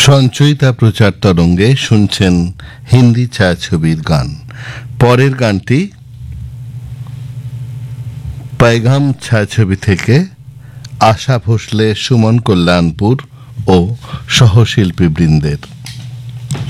সঞ্চয়িতা প্রচার তরঙ্গে শুনছেন হিন্দি ছায়াছবির গান। পরের গানটি पैगाम ছায়াছবি থেকে আশা ভোসলে, সুমন কল্যাণপুর ও সহশিল্পী বৃন্দের।